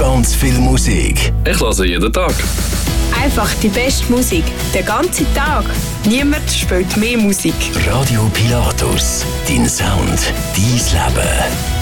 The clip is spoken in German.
ganz viel Musik. Ich höre jeden Tag. Einfach die beste Musik, den ganzen Tag. Niemand spielt mehr Musik. Radio Pilatus, dein Sound, dein Leben.